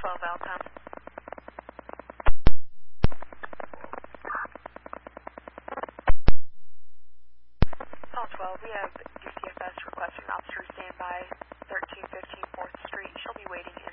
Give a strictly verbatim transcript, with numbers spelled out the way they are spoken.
twelve, Alcom. Call twelve, we have D C F S requesting officer standby, thirteen fifteen fourth Street. She'll be waiting in